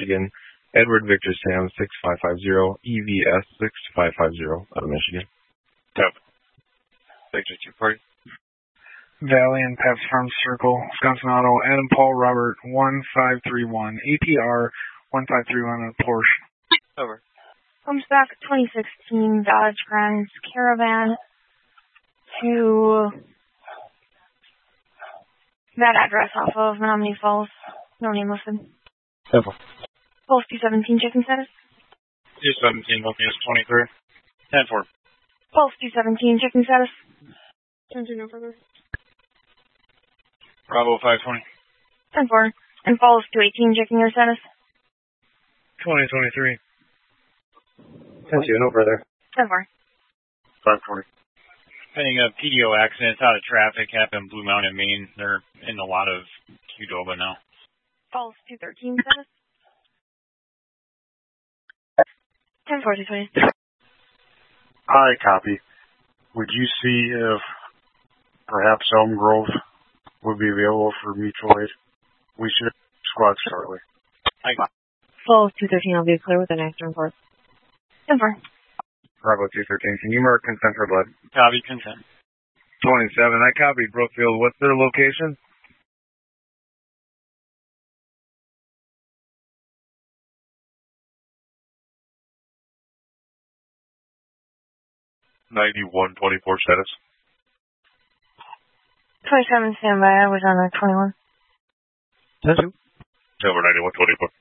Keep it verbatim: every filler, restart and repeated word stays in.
Michigan. Edward Victor Sam six five five zero, E V S six five five zero out of Michigan. Tap. Victor two forty. Valley and Pabst Farm Circle, Wisconsin Auto, Adam Paul Robert one five three one, A P R one five three one on Porsche. Over. Homespec twenty sixteen Dodge Grand Caravan to that address off of Menominee Falls. No name listed. Simple. Pulse two seventeen, checking status. two seventeen, looking at twenty-three. ten four. Pulse two seventeen, checking status. ten two, no further. Bravo five twenty. ten four. And Falls two eighteen, checking your status. twenty twenty-three. ten two, no further. ten four. five forty. Pending a P D O accident out of traffic happened in Blue Mountain, Maine. They're in a lot of Qdoba now. Falls two thirteen, status. ten four, two twenty. Hi, copy. Would you see if perhaps Elm Grove would be available for mutual aid? We should squad shortly. Hi. Falls two thirteen, I'll be clear with an accident report. ten four. Bravo two thirteen, can you mark consent for blood? Copy, consent. twenty-seven, I copied Brookfield. What's their location? ninety-one twenty-four status. twenty-seven, standby. I was on a twenty-one. ten two. Over ninety-one twenty-four.